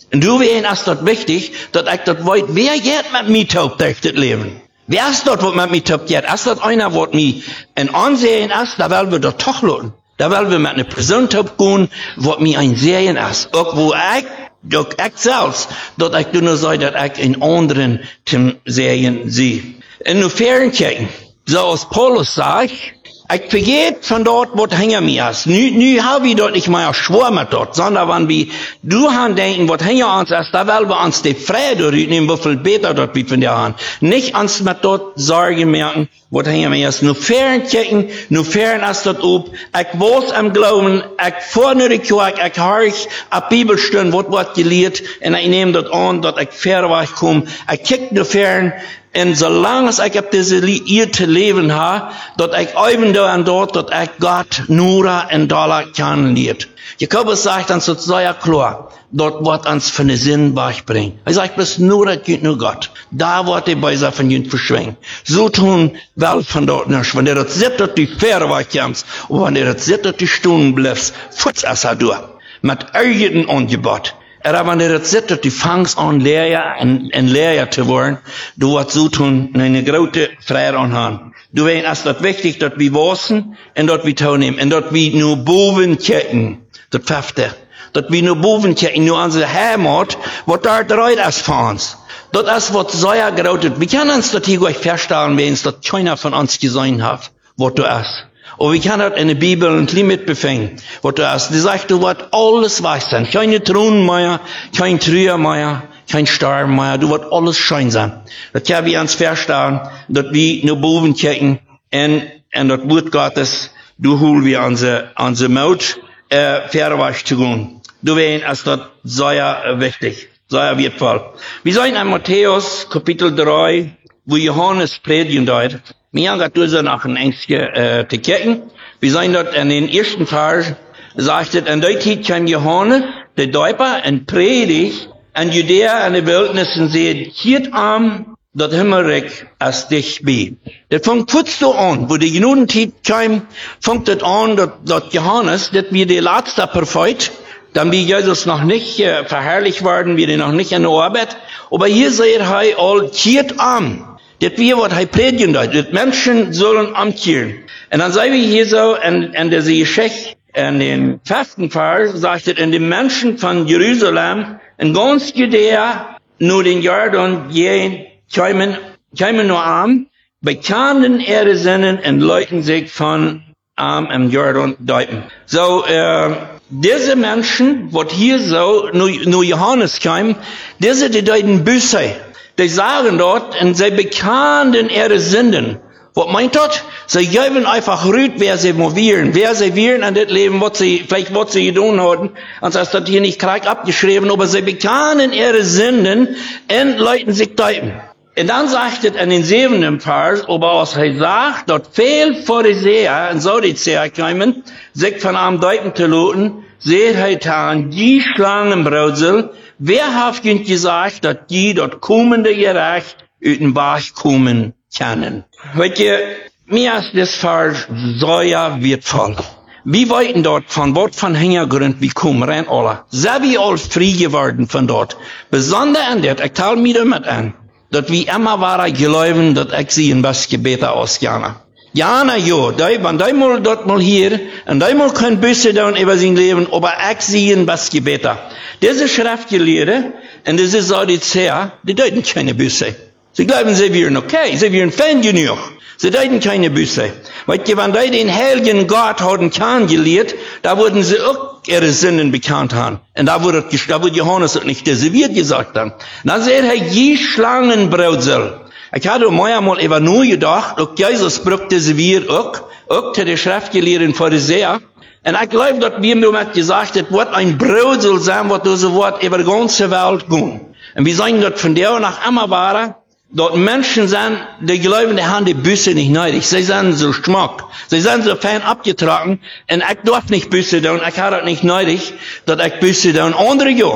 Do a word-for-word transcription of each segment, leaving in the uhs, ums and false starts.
Und du wehen ist das wichtig, dass ich das weiß, wer geht mit mir taugt durch das Leben? Wer ist das, was mit mir taugt geht? Ist das einer, was mir ein Ansehen ist, da wollen wir das doch lassen. Da wollen wir mit einer Person taugt gehen, was mir ein Sehen ist. Auch wo ich, auch ich selbst, dass ich nur sage, dass ich in anderen zum Sehen sehe. In der Fernkirchen, so als Paulus sagt, ich vergeht von dort, was hinter mir ist. Nu, nu habe ich dort nicht mehr schwor mit dort, sondern wenn wir du han denken, was hinter uns ist, da wollen wir uns die Freude rühren, wie viel besser dort wie von der Hand. Nicht uns mit dort Sorge merken, was hinter mir ist. Nur fern kicken, nur fern ist dort ob. Ich weiß am Glauben, ich vorne die Kirche, ich höre a Bibelstunde, was wird gelehrt, und ich nehme dort an, dass ich fair war, ich komme. Ich kick nur fern, und solange ich auf diese irrte Leben habe, dass ich eben da und dort, dass ich Gott nur in Dollar kennenlernt. Jakobus sagt dann so sehr klar, dort wird uns von der Sinn bringen. Er sagt, bis nur das geht nur Gott. Da wird die Beiser von Jünd verschwingen. So tun wel von dort nicht. Wenn ihr das seht, dass die Fähre wegkommst, und wenn ihr das seht, dass die Stunden bleibst, futz es halt durch. Mit irgendeinem Angebot. Aber wenn ihr das seht, dass die fangst an Lehrer, und, und Lehrer zu werden, du wirst so tun, eine große Freude anhaben. Du weißt, es ist wichtig, dass wir wissen, und dass wir teilnehmen, und dass wir nur boven kicken. Das fünfte. Dass wir nur boven kicken, nur unsere Heimat, was da dreht ist für uns. Das ist, was sehr gerautet. Wir können uns das hier gleich feststellen, wenn es das keiner von uns gesehen hat, was du hast. Und wir können das in der Bibel ein bisschen mitbefangen, was du hast. Die sagt, du wirst alles weiß sein. Keine Thron mehr, kein Trüher mehr, kein Star mehr. Du wirst alles schein sein. Das können wir uns feststellen, dass wir nur boven kicken, und, und das Wort Gottes, du hol wir unsere, unsere Maut, äh, Verwasch zu gehen. Du weißt, ist das sehr äh, wichtig, sehr wertvoll. Wir sind in Matthäus, Kapitel drei, wo Johannes predigen dort. Wir haben gerade nach ein Engstchen, äh, zu kicken. Wir sind dort in den ersten Vers, sagt es, in der Zeit kam Johannes, der Däuper, und predigt an Judäa, an der Wildnis, und sagt, hiert am, das Himmelreich als dich bei. Das fängt kurz so an, wo die Genudenzeit kam, fängt das an, dass, dass Johannes, das wir die letzte Prophet, dann wie Jesus noch nicht äh, verherrlicht worden, wir noch nicht in der Arbeit, aber hier sagt er, all kiert am. Das wir, was er predigen dort, das Menschen sollen amtieren. Und dann sagen wir hier so, in, in der Geschichte, in den fünften Vers, sagt er, in den Menschen von Jerusalem, in ganz Judäa, nur den Jordan, je, kämen, kämen nur arm, bekannten ihre Sinnen und leuten sich von arm im Jordan deuten. So, äh, diese Menschen, was hier so, nur, nur Johannes kam, diese, die deuten Büsse. Die sagen dort, und sie bekannten ihre Sünden. Was meint das? Sie geben einfach rüt, wer sie movieren, wer sie wären an das Leben, was sie, vielleicht was sie getan haben. Und das ist das hier nicht korrekt abgeschrieben, aber sie bekannten ihre Sünden und leuten sich deuten. Und dann sagt es in den siebenten Vers, aber was er sagt, dort viel Pharisäer und Sadduzäer kamen, sich von einem deuten zu lassen, seht er an die Schlangenbrautsel, wer hat ihnen gesagt, dass die dort kommende Gerecht uit den Bach kommen können? Weißt ihr, mir ist das Vers sehr wertvoll. Wir wollten dort von Wort von Hintergrund, wie kommen rein alle. Sind wir all frei geworden von dort. Besonders an das, ich teile mir damit an, dass wir immer waren glauben, dass ich sie in was Gebete ausgehen. Ja, na jo, wenn da mal dort mal hier, und da mal kein Büsse da über sein Leben, aber ich sie in was Gebete. Diese Schriftgelehrte, und diese Sadduzäer, die deuten keine Büsse. Sie glauben, sie wären okay, sie wären fein genug. Sie deuten keine Büsse. Weil, wenn die den heiligen Gott hatten kennengelernt, da wurden sie auch ihre Sünden bekannt haben. Und da wurde, da wurde Johannes auch nicht deserviert gesagt haben. Dann sagt er, je Schlangenbrautsel. Ich hatte mir mal über nur gedacht, auch Jesus brauchte sie wir auch, auch zu der Schriftgelehrten Pharisäer. Und ich glaube, dass wir mir mit gesagt haben, wird ein Brautsel sein, was so wird über die ganze Welt gehen. Und wir sagen, dass von der nach immer waren, dort Menschen sind, die glauben, die haben die Büsse nicht nötig. Sie sind so schmuck. Sie sind so fein abgetragen. Und ich darf nicht Büsse tun. Ich habe das nicht nötig, dass ich Büsse tun. Andere ja.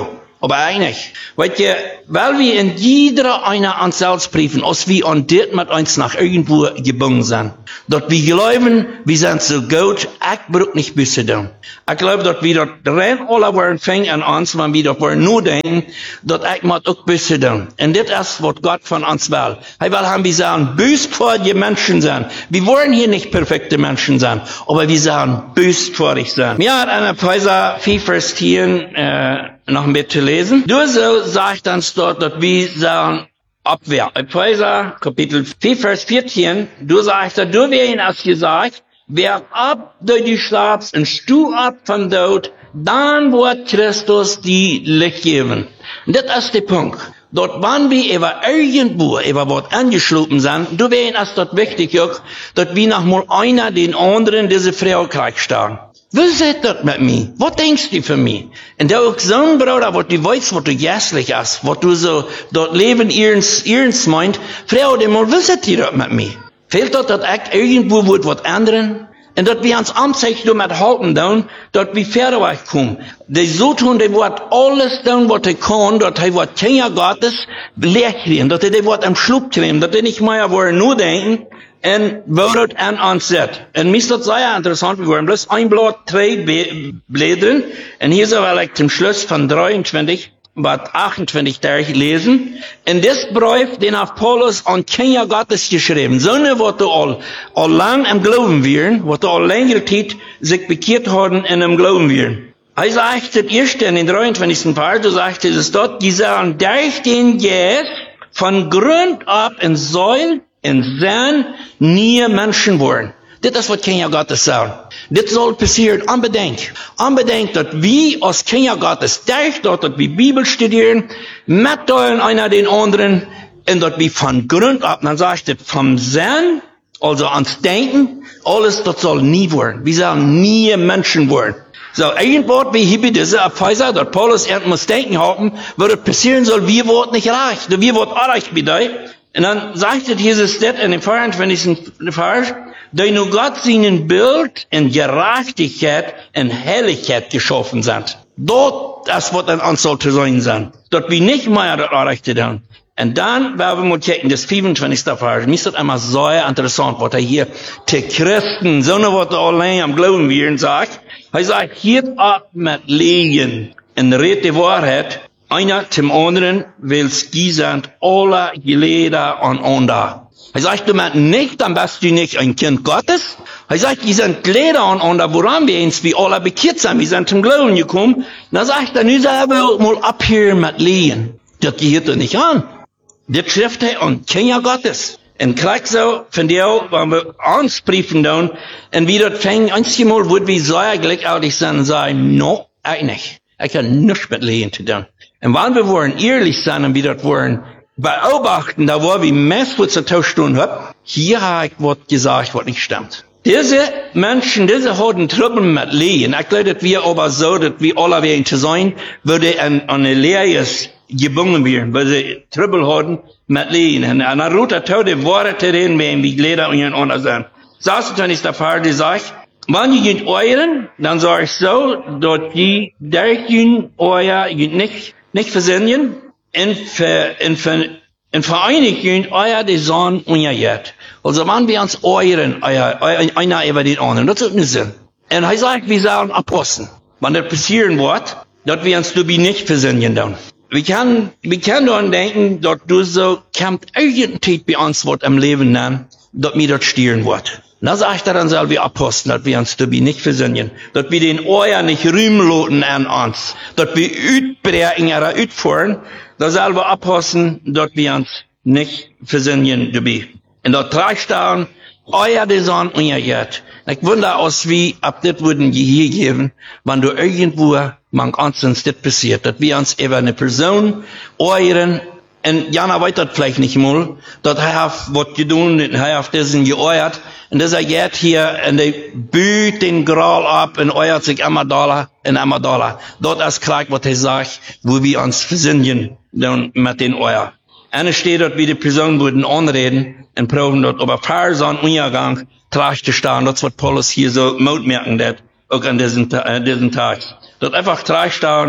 Aber eigentlich, weißt ihr, weil wir in jeder einer Ansalzbriefen, als wir an dit mit uns nach irgendwo gebunden sind, dort wir glauben, wir sind so gut, ich brauch nicht büssen tun. Ich glaube, dort wir dort rein alle waren fängt an uns, wenn wir dort waren nur denken, dort ich muss auch büssen tun. Und das ist, was Gott von uns will. Er will haben wir sagen, bösfortige Menschen sein. Wir wollen hier nicht perfekte Menschen sein, aber wir sagen, bösfortig sein. Mir hat einer Epheser vier Vers zehn, äh, noch ein bisschen lesen. Du so sagt uns dort, dass wir sagen, Abwehr. Epheser, Kapitel vier, Vers vierzehn, du sagst, du werden als gesagt, wer ab durch die Schlaf und stu ab vom Tod, dann wird Christus die Licht geben. Und das ist der Punkt. Dort waren wir über irgendwo, über was angeschlossen sind, du werden es dort wichtig, dass wir noch mal einer den anderen diese Frau kriegt starren. Was ist das mit mir? Was denkst du für mich? Und der auch so ein Bruder, was du weißt, was du jässlich hast, was du so dort Leben ihrens, ihrens meint, Frau, dem mal, was ist das mit mir? Fehlt dort, dass ich irgendwo wird was ändern? Und dort wir uns anzeichen, du mit halten down, dort wir Pferde kommen. Die so tun, die wird alles tun, was die kann, dort die wird Kinder Gottes lehren, dort die wird am Schluck kriegen, dort die nicht mehr wollen nur denken, und wird an uns set. Und mir ist das sehr interessant geworden. Bloß ein Blatt, drei Blätter. Und hier soll ich zum Schluss von dreiundzwanzig, bis achtundzwanzig lesen. Und das Brief, den hat Paulus an Kinder Gottes geschrieben. So eine, was du all, all lang im Glauben wären, was du all längere Zeit sich bekehrt haben in dem Glauben wären. Er sagt, das erste in den dreiundzwanzigsten Vers, du sagst es dort, die sagen, durch den jetzt von Grund ab in Säulen, in sein nie Menschen wollen. Das ist, was Kinder Gottes sagen. Das soll passieren, unbedingt. Unbedingt, dass wir als Kinder Gottes, durch dort, dass wir Bibel studieren, mitteilen einer den anderen, und dass wir von Grund ab, dann sagt das vom Sein, also ans Denken, alles, das soll nie wollen. Wir sagen nie Menschen wollen. So, irgendwo, wie hier bei dieser Epheser, dass Paulus muss denken haben, was das passieren soll, wir wird nicht reich. Wir wird reich bei dir. Und dann sagt Jesus das in dem vierundzwanzigsten Vers, da nur Gott seinen Bild in Gerechtigkeit und Helligkeit geschaffen sind. Dort, das wird ein Anzahl zu sein sein. Dort wir nicht mehr das Rechte tun. Und dann werden wir mal checken, das fünfundzwanzigste Vers. Mir ist das einmal sehr interessant, was er hier zu Christen, so eine, was er allein am Glauben wären, sagt. Er sagt, hier ab mit Lehen und redet die Wahrheit, einer zum anderen, wel's die sind alle Geleder aneinander. Er sagt, du meinst nicht, dann bist du nicht ein Kind Gottes. Er sagt, die sind Geleder aneinander, woran wir uns wie alle bekehrt sind, wir sind zum Glauben gekommen. Dann sagt er, nu selber mal abhören mit Lehen. Das geht doch nicht an. Das schrift er an Kinder Gottes. Und gleich so, von dir, wenn wir uns briefen tun, und wie das fängt, einmal wird wir sehr glücklich sein und sagen, no, ich nicht. Ich kann nichts mit Lehen zu tun. Und wenn wir wollen ehrlich sein und wir das wollen beobachten, da wo wir meist was zu tun haben, hier habe ich was gesagt, was nicht stimmt. Diese Menschen, diese haben Trouble mit Lehen. Ich glaube, dass wir aber so, dass wir alle werden zu sein, würde an, an eine Lehre gebunden werden, weil sie Trouble haben mit Lehen. Und an der Route Tode Worte reden, wenn wir Glieder untereinander sind. sechsundzwanzigster ist der Fall, die sagt, wenn ihr geht euren, dann sage ich so, dass die durch euer nicht nicht versenden, in, ver, in, ver, in Vereinigung euer die Sohn unjährt. Also wenn wir uns euren, euer, euer, einer über den anderen, das ist nicht Sinn. Und er sagt, wir sagen Apostel. Wenn das passieren wird, dass wir uns dabei nicht versenden dann. Wir können, wir können daran denken, dass du so, kommt irgendwie bei uns was im Leben nennen, dass mir das stieren wird. Na sagt er dann selber wie Apostel, dass wir uns dabei nicht versenden, dass wir den Euer nicht rühmloten an uns, dass wir utbrechen oder utfahren, dass selber Apostel, dass wir uns nicht versenden dabei. Und dort trägt dann, Euer die Sonne unjährt. Ich wundere aus, wie ab das würden die hier geben, wenn du irgendwo, man uns das passiert, dass wir uns über eine Person, euren, und Jana weitert vielleicht nicht mal, dass er hat was getan, er hat diesen geäuert, und dass er geht hier, und er büht den Gral ab, und äuert sich immer Dollar, und immer Dollar. Dort ist klar, was er sagt, wo wir uns versingen, dann mit den Euer. Und steht dort, wie die Person würden anreden, und proben dort, aber Fahrsan Untergang, tracht zu stehen, das wird Paulus hier so Mut merken, das, auch an diesen, äh, diesen Tag. Dort einfach tracht stehen,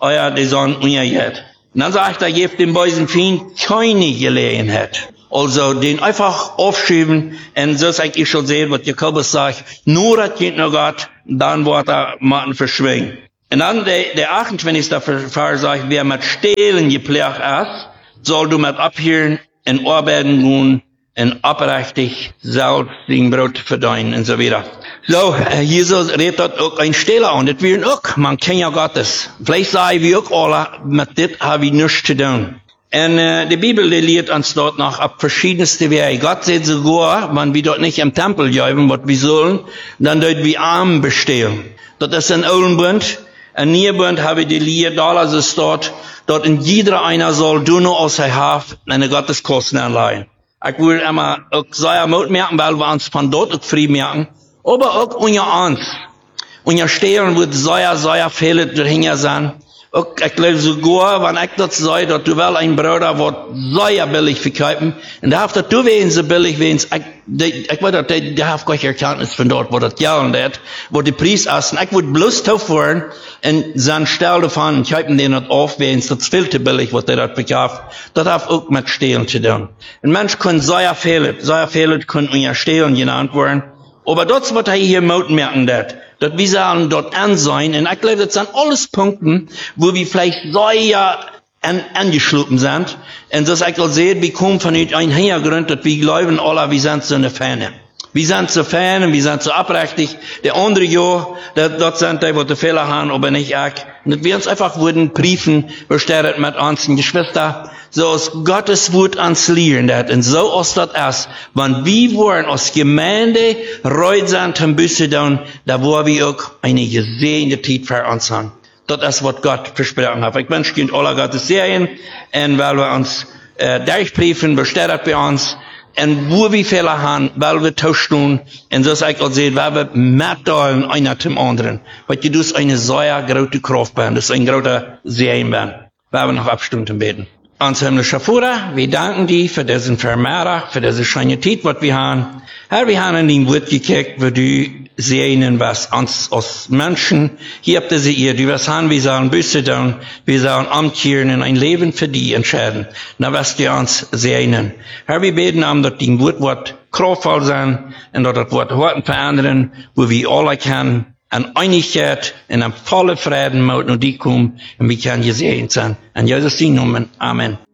oh ja, die sollen ungejet. Und dann sagt er, gebt dem bösen Feind keine Gelegenheit. Also, den einfach aufschieben, und so sag ich schon sehen, was Jakobus sagt, nur das geht noch Gott, dann wird er mal verschwingen. Und dann der, der achtundzwanzigste Vers sagt, wer mit Stehlen gepflegt ist, soll du mit abhören, in Arbeiten gehen, und abrechtig selbst den Brot verdienen, und so weiter. So, Jesus redet dort auch ein Stehler an, das wären auch, man kennt ja Gottes. Vielleicht sagen wir auch alle, mit dit habe ich nichts zu tun. Und äh, die Bibel, die lehrt uns dort noch ab verschiedenste Wege. Gott sagt sogar, wenn wir dort nicht im Tempel geben, was wir sollen, dann dort wir Armen bestehlen. Das ist ein alten Bund. Ein Nierbund habe ich die Lehre, da ist es dort, dort in jeder einer soll du nur aus der Haft eine Gotteskosten anleihen. Ich will immer auch sehr Mut merken, weil wir uns von dort auch frei merken, aber auch unser Angst. Unser Stehlen wird sehr, sehr viele dahinter sein. Ook, ik glaube sogar, wenn ich das sage, dass du wel ein Bruder wird sehr billig verkaufen, und da hat du wen so billig, wen ich, ich weiß, dass der hat keine Erkenntnis von dort, wo das Geld hat, wo die Preis essen. Ich würde bloß drauf fahren, und sein Stell davon, und kaufen den das auf, wen es das viel zu billig, was der dort verkauft. Das hat auch mit Stehlen zu tun. Ein Mensch kann sehr viele, sehr viele können unter Stehlen genannt werden, aber das, was er hier Mut merken hat, dass wir sollen dort an sein, und ich glaube, das sind alles Punkte, wo wir vielleicht sehr an, angeschlossen sind, und das ich sehe, wir kommen von einem Hintergrund, dass wir glauben alle, wir sind so eine Fähne. Wir sind so Fähne, wir sind so abrechtig, der andere ja, das sind die, die die Fehler haben, aber nicht ich. Und wir uns einfach würden prüfen, bestätigt mit uns, Geschwister, so aus Gottes Wort ans Lehren dat. Und so ist das erst, wenn wir wollen als Gemeinde reut sind, ein bisschen dann, da wollen wir auch eine gesegnete Zeit für uns haben. Das ist, was Gott versprochen hat. Ich wünsche Ihnen alle Gottes Serien, und weil wir uns äh, durchprüfen, bestätigt bei uns, und wo wir Fehler haben, weil wir tauschen, und so sage ich auch sehen, weil wir mitteilen einer zum anderen. Weil du das eine sehr große Kraft bist, das ist ein großer Serien bist. Weil wir noch abstimmen beten. Uns himmlischer Vater, wir danken dir für diesen Vermehrer, für diese schöne Zeit, was wir haben. Herr, wir haben in den Wort gekickt, wo du sehen, was uns als Menschen, hier habt ihr sie ihr, die was haben, wir sollen Büsse tun, wir sollen umkehren und ein Leben für die entscheiden. Na, was du uns sehen. Herr, wir beten um, dass dein Wort wird kraftvoll sein, und dass das Wort Worten verändern, wo wir alle können, an Einigkeit, in einem vollen Frieden, mit und die kommen, und wir können gesehen sein. In Jesus' Namen. Amen.